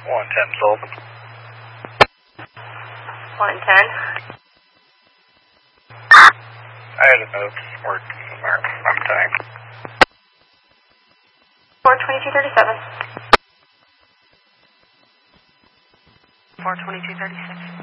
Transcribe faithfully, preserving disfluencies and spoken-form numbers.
one ten Sullivan. one ten. I had a note working there. I'm tying. four twenty-two thirty-seven. four twenty-two thirty-six.